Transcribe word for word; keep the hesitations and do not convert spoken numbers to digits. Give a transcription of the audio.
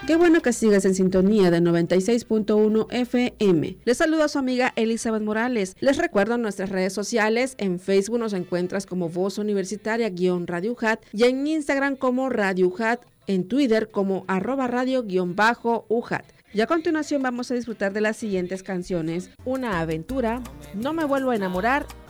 Qué bueno que sigues en sintonía de noventa y seis punto uno F M. Les saluda a su amiga Elizabeth Morales. Les recuerdo nuestras redes sociales. En Facebook nos encuentras como Voz Universitaria-Radio U J A T y en Instagram como Radio U J A T, en Twitter como arroba radio-U J A T. Y a continuación vamos a disfrutar de las siguientes canciones: Una aventura, No me vuelvo a enamorar